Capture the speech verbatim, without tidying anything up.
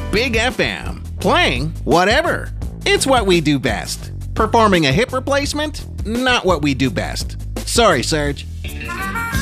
Big F M. Playing whatever. It's what we do best. Performing a hip replacement? Not what we do best. Sorry, Serge.